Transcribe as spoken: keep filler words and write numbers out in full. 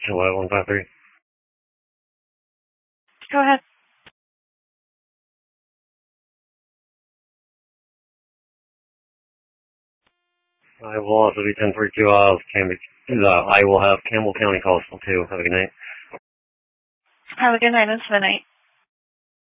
Hello, one five three. Go ahead. I will also be ten forty-two Isles, Cambridge. Uh, I will have Campbell County Coastal too. Have a good night. Have a good night and spend the night.